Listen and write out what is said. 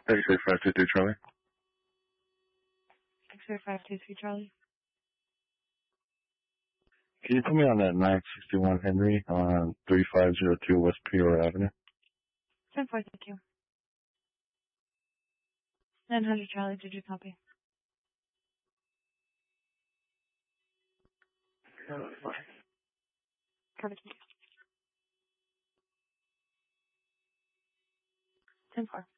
X-ray 523 Charlie. X-ray 523 Charlie. Can you put me on that 961 Henry on 3502 West Peoria Avenue? 10-4, thank you. 900 Charlie, did you copy? Covered, thank you. 10-4.